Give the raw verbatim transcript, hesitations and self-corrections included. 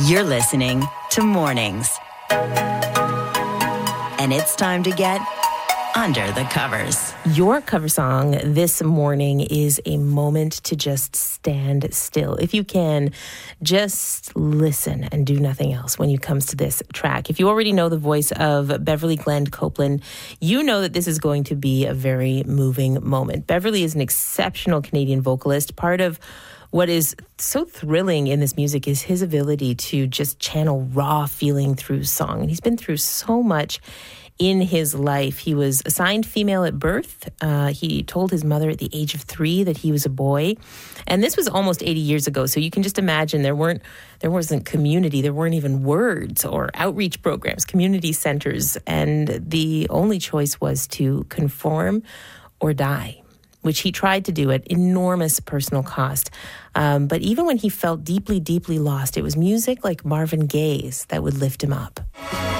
You're listening to Mornings. And it's time to get under the covers. Your cover song this morning is a moment to just stand still. If you can, just listen and do nothing else when it comes to this track. If you already know the voice of Beverly Glenn Copeland, you know that this is going to be a very moving moment. Beverly is an exceptional Canadian vocalist. Part of what is so thrilling in this music is his ability to just channel raw feeling through song. And he's been through so much in his life. He was assigned female at birth. Uh, he told his mother at the age of three that he was a boy. And this was almost eighty years ago. So you can just imagine there weren't, there wasn't community. There weren't even words or outreach programs, community centers. And the only choice was to conform or die, which he tried to do at enormous personal cost. Um, but even when he felt deeply, deeply lost, it was music like Marvin Gaye's that would lift him up.